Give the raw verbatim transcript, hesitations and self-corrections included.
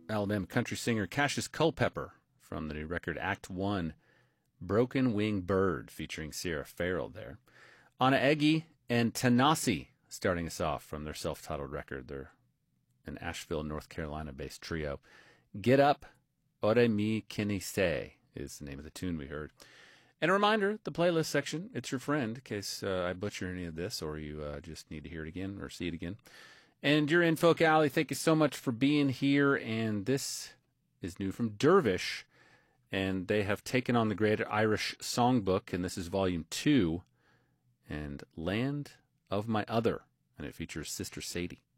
Alabama country singer Cassius Culpepper from the new record Act One, Broken Wing Bird, featuring Sierra Farrell there. Anna Eggy and Tanasi starting us off from their self-titled record. They're an Asheville, North Carolina-based trio. Get Up, Ore Mi Kinise is the name of the tune we heard. And a reminder, the playlist section, it's your friend, in case uh, I butcher any of this or you uh, just need to hear it again or see it again. And you're in Folk Alley. Thank you so much for being here. And this is new from Dervish. And they have taken on the Great Irish Songbook, and this is volume two, and Land of My Other. And it features Sister Sadie.